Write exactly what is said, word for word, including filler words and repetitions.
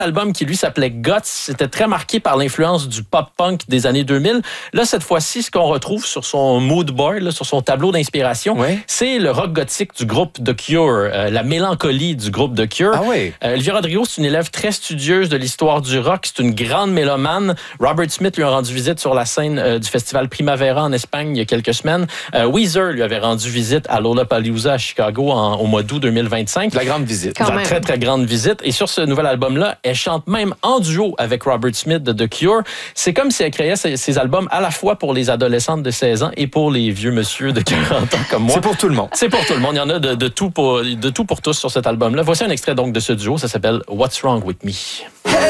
album qui, lui, s'appelait Guts. C'était très marqué par l'influence du pop-punk des années deux mille. Là, cette fois-ci, ce qu'on retrouve sur son mood board, là, sur son tableau d'inspiration, ouais. c'est le rock gothique du groupe The Cure, euh, la mélancolie du groupe The Cure. Ah oui. Euh, Olivia Rodrigo, c'est une élève très studieuse de l'histoire du rock. C'est une grande mélomane. Robert Smith lui a rendu visite sur la scène euh, du festival Primavera en Espagne il y a quelques semaines. Euh, Weezer lui avait rendu visite à Lollapalooza à Chicago en, au mois d'août deux mille vingt-cinq. La grande visite. Quand la même. Très, très grande visite. Et sur ce nouvel album-là, elle chante même en duo avec Robert Smith de The Cure. C'est comme si elle créait ces, ces albums à la fois pour les adolescentes de seize ans et pour les vieux monsieur de quarante ans comme moi. C'est pour tout le monde. C'est pour tout le monde. Il y en a de, de, tout, pour, de tout pour tous sur cet album-là. Voici un extrait donc de ce duo. Ça s'appelle What's Wrong With Me. Hey!